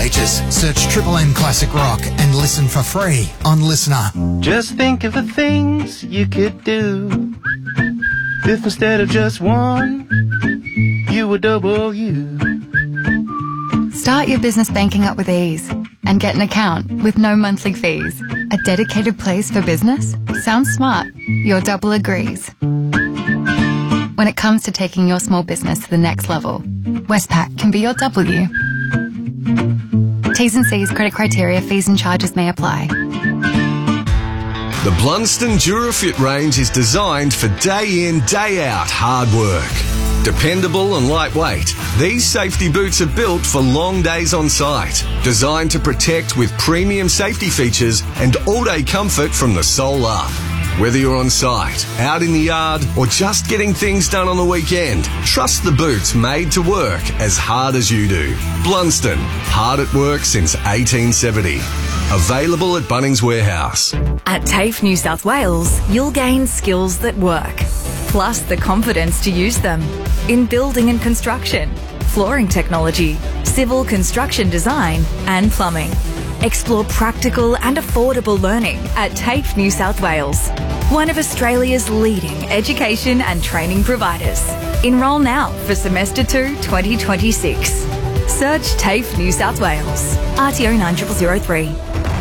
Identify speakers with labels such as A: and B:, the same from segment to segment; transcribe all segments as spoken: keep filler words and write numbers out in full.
A: ages. Search Triple M Classic Rock and listen for free on Listener.
B: Just think of the things you could do if instead of just one, you were double you.
C: Start your business banking up with ease and get an account with no monthly fees. A dedicated place for business? Sounds smart. Your double agrees. When it comes to taking your small business to the next level, Westpac can be your W. T's and C's, credit criteria, fees and charges may apply.
D: The Blunston Durafit range is designed for day in, day out hard work. Dependable and lightweight, these safety boots are built for long days on site. Designed to protect with premium safety features and all-day comfort from the sole up. Whether you're on site, out in the yard, or just getting things done on the weekend, trust the boots made to work as hard as you do. Blunston, hard at work since eighteen seventy. Available at Bunnings Warehouse.
E: At TAFE New South Wales, you'll gain skills that work, plus the confidence to use them in building and construction, flooring technology, civil construction design and plumbing. Explore practical and affordable learning at TAFE New South Wales, one of Australia's leading education and training providers. Enrol now for semester two twenty twenty-six. Search TAFE New South Wales. R T O nine zero zero zero three.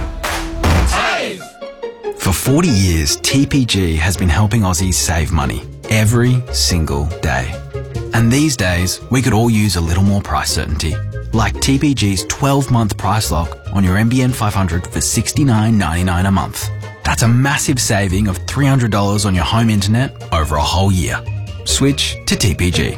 F: For forty years, T P G has been helping Aussies save money every single day. And these days, we could all use a little more price certainty. Like T P G's twelve-month price lock on your N B N five hundred for sixty-nine ninety-nine a month. That's a massive saving of three hundred dollars on your home internet over a whole year. Switch to T P G.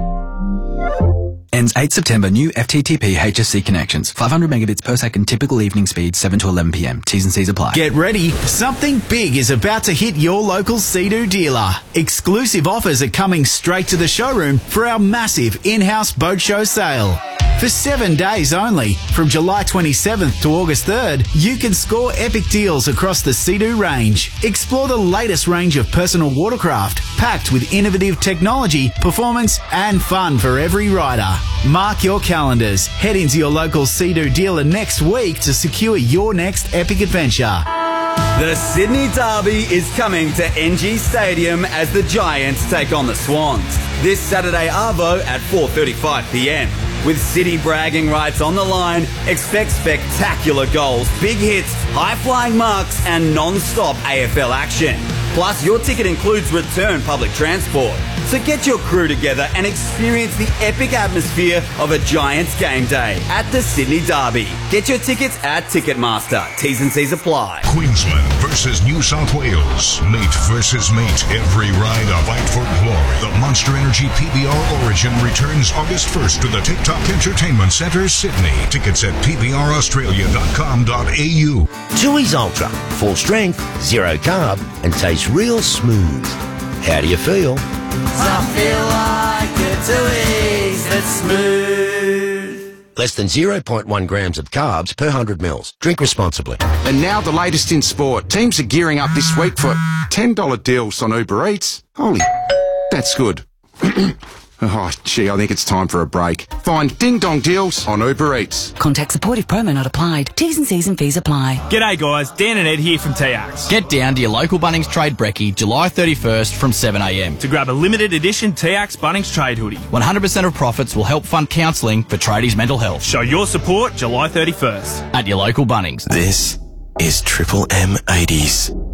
F: Ends eighth September. New F T T P H S C connections. five hundred megabits per second typical evening speed, seven to eleven p m. T's and C's apply.
G: Get ready. Something big is about to hit your local Sea-Doo dealer. Exclusive offers are coming straight to the showroom for our massive in-house boat show sale. For seven days only, from July twenty-seventh to August third, you can score epic deals across the Sea-Doo range. Explore the latest range of personal watercraft, packed with innovative technology, performance and fun for every rider. Mark your calendars. Head into your local Sea-Doo dealer next week to secure your next epic adventure.
H: The Sydney Derby is coming to N G Stadium as the Giants take on the Swans. This Saturday arvo at four thirty-five p m. With City bragging rights on the line, expect spectacular goals, big hits, high-flying marks and non-stop A F L action. Plus, your ticket includes return public transport. So get your crew together and experience the epic atmosphere of a Giants game day at the Sydney Derby. Get your tickets at Ticketmaster. T's and C's apply.
I: Queensland versus New South Wales. Mate versus mate. Every ride a fight for glory. The Monster Energy P B R Origin returns August first to the TikTok Entertainment Centre, Sydney. Tickets at p b r australia dot com dot a u.
J: Tooheys Ultra. Full strength, zero carb, and tastes real smooth. How do you feel?
K: I feel like a Tooheys that's smooth.
J: Less than zero point one grams of carbs per one hundred mils. Drink responsibly.
L: And now the latest in sport. Teams are gearing up this week for ten dollar deals on Uber Eats. Holy, that's good. Oh, gee, I think it's time for a break. Find ding-dong deals on Uber Eats.
M: Contact supportive promo not applied. T's and C's and fees apply.
N: G'day guys, Dan and Ed here from T X.
O: Get down to your local Bunnings Trade Brekkie July thirty-first from seven a m
N: to grab a limited edition T X Bunnings Trade hoodie.
O: one hundred percent of profits will help fund counselling for tradies' mental health.
N: Show your support July thirty-first.
O: At your local Bunnings.
P: This is Triple M eighties.